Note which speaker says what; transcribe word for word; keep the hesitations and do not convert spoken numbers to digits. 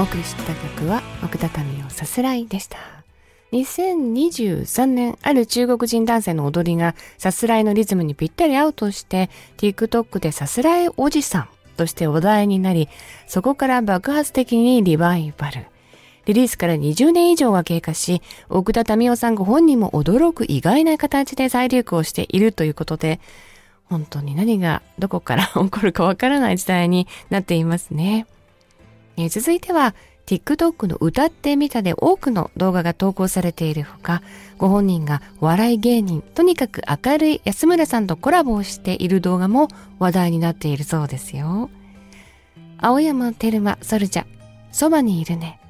Speaker 1: お送りした曲は奥田民生さすらいでした。にせんにじゅうさんねん、ある中国人男性の踊りがさすらいのリズムにぴったり合うとして TikTok でさすらいおじさんとして話題になり、そこから爆発的にリバイバル。リリースからにじゅうねん以上が経過し、奥田民生さんご本人も驚く意外な形で再流行しているということで、本当に何がどこから起こるかわからない時代になっていますね。えー、続いては TikTok の歌ってみたで多くの動画が投稿されているほか、ご本人がお笑い芸人、とにかく明るい安村さんとコラボをしている動画も話題になっているそうですよ。青山テルマソルジャ、そばにいるね。